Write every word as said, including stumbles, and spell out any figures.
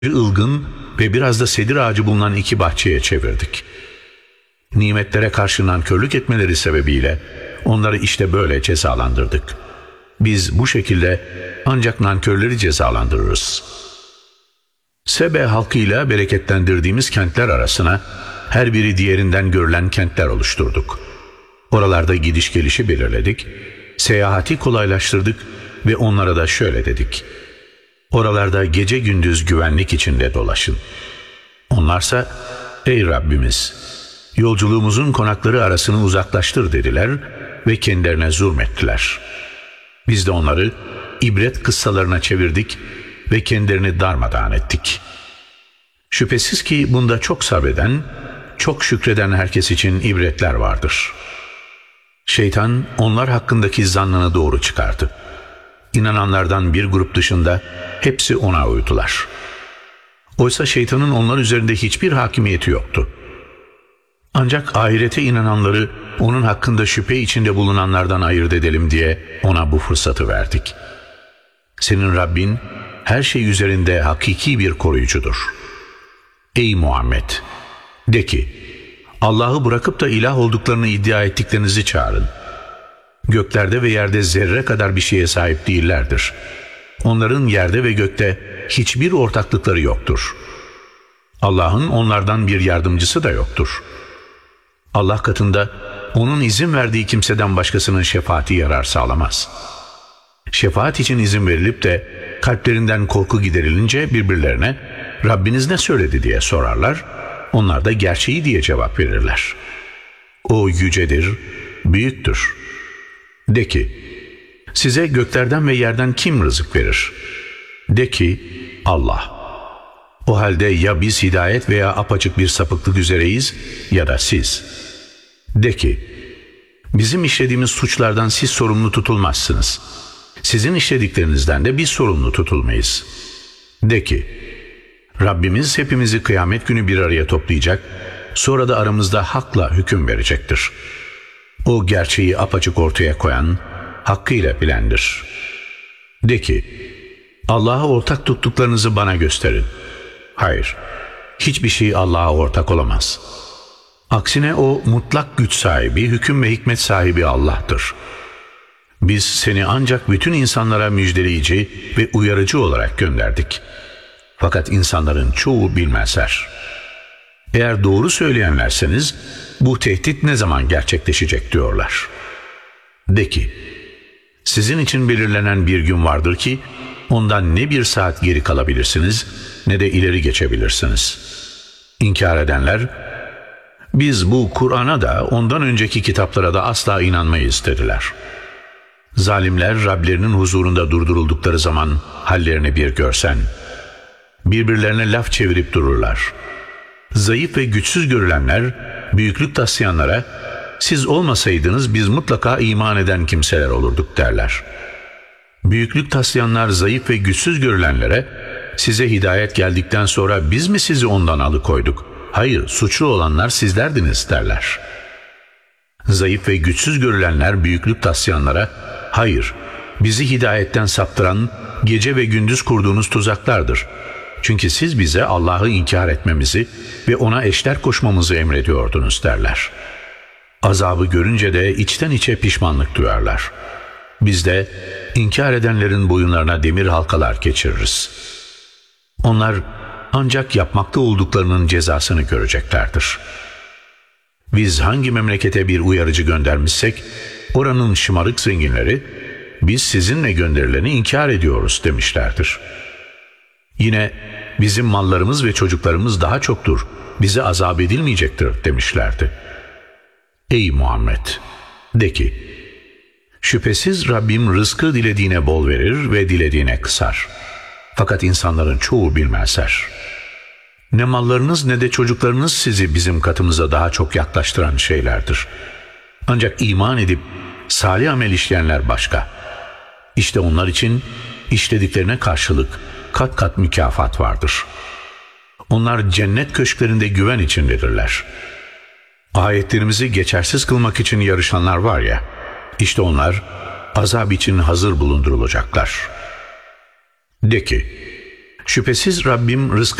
Bir ılgın ve biraz da sedir ağacı bulunan iki bahçeye çevirdik. Nimetlere karşı nankörlük etmeleri sebebiyle onları işte böyle cezalandırdık. Biz bu şekilde ancak nankörleri cezalandırırız. Sebe halkıyla bereketlendirdiğimiz kentler arasına her biri diğerinden görülen kentler oluşturduk. Oralarda gidiş gelişi belirledik, seyahati kolaylaştırdık ve onlara da şöyle dedik: oralarda gece gündüz güvenlik içinde dolaşın. Onlarsa, ey Rabbimiz, yolculuğumuzun konakları arasını uzaklaştır dediler ve kendilerine zulmettiler. Biz de onları ibret kıssalarına çevirdik ve kendilerini darmadağın ettik. Şüphesiz ki bunda çok sabreden, çok şükreden herkes için ibretler vardır. Şeytan onlar hakkındaki zannını doğru çıkardı. İnananlardan bir grup dışında hepsi ona uydular. Oysa şeytanın onlar üzerinde hiçbir hakimiyeti yoktu. Ancak ahirete inananları onun hakkında şüphe içinde bulunanlardan ayırt edelim diye ona bu fırsatı verdik. Senin Rabbin her şey üzerinde hakiki bir koruyucudur. Ey Muhammed! De ki, Allah'ı bırakıp da ilah olduklarını iddia ettiklerinizi çağırın. Göklerde ve yerde zerre kadar bir şeye sahip değillerdir. Onların yerde ve gökte hiçbir ortaklıkları yoktur. Allah'ın onlardan bir yardımcısı da yoktur. Allah katında onun izin verdiği kimseden başkasının şefaati yarar sağlamaz. Şefaat için izin verilip de kalplerinden korku giderilince birbirlerine Rabbiniz ne söyledi diye sorarlar. Onlar da gerçeği diye cevap verirler. O yücedir, büyüktür. De ki, size göklerden ve yerden kim rızık verir? De ki, Allah. O halde ya biz hidayet veya apaçık bir sapıklık üzereyiz ya da siz. De ki, bizim işlediğimiz suçlardan siz sorumlu tutulmazsınız. Sizin işlediklerinizden de biz sorumlu tutulmayız. De ki, Rabbimiz hepimizi kıyamet günü bir araya toplayacak, sonra da aramızda hakla hüküm verecektir. O gerçeği apaçık ortaya koyan, hakkıyla bilendir. De ki, Allah'a ortak tuttuklarınızı bana gösterin. Hayır, hiçbir şey Allah'a ortak olamaz. Aksine o mutlak güç sahibi, hüküm ve hikmet sahibi Allah'tır. Biz seni ancak bütün insanlara müjdeleyici ve uyarıcı olarak gönderdik. Fakat insanların çoğu bilmezler. Eğer doğru söyleyenlerseniz, bu tehdit ne zaman gerçekleşecek diyorlar. De ki, sizin için belirlenen bir gün vardır ki, ondan ne bir saat geri kalabilirsiniz, ne de ileri geçebilirsiniz. İnkar edenler, biz bu Kur'an'a da ondan önceki kitaplara da asla inanmayız dediler. Zalimler Rablerinin huzurunda durduruldukları zaman hallerini bir görsen, birbirlerine laf çevirip dururlar. Zayıf ve güçsüz görülenler, büyüklük taslayanlara, siz olmasaydınız biz mutlaka iman eden kimseler olurduk derler. Büyüklük taslayanlar zayıf ve güçsüz görülenlere, size hidayet geldikten sonra biz mi sizi ondan alıkoyduk? Hayır, suçlu olanlar sizlerdiniz derler. Zayıf ve güçsüz görülenler büyüklük taslayanlara, hayır, bizi hidayetten saptıran gece ve gündüz kurduğunuz tuzaklardır. Çünkü siz bize Allah'ı inkar etmemizi ve ona eşler koşmamızı emrediyordunuz derler. Azabı görünce de içten içe pişmanlık duyarlar. Biz de inkar edenlerin boyunlarına demir halkalar geçiririz. Onlar ancak yapmakta olduklarının cezasını göreceklerdir. Biz hangi memlekete bir uyarıcı göndermişsek, oranın şımarık zenginleri, biz sizinle gönderileni inkar ediyoruz demişlerdir. Yine bizim mallarımız ve çocuklarımız daha çoktur, bize azap edilmeyecektir demişlerdi. Ey Muhammed! De ki, şüphesiz Rabbim rızkı dilediğine bol verir ve dilediğine kısar. Fakat insanların çoğu bilmezler. Ne mallarınız ne de çocuklarınız sizi bizim katımıza daha çok yaklaştıran şeylerdir. Ancak iman edip salih amel işleyenler başka. İşte onlar için işlediklerine karşılık kat kat mükafat vardır. Onlar cennet köşklerinde güven içindedirler. Ayetlerimizi geçersiz kılmak için yarışanlar var ya, işte onlar azap için hazır bulundurulacaklar. De ki, Şüphesiz Rabbim rızkı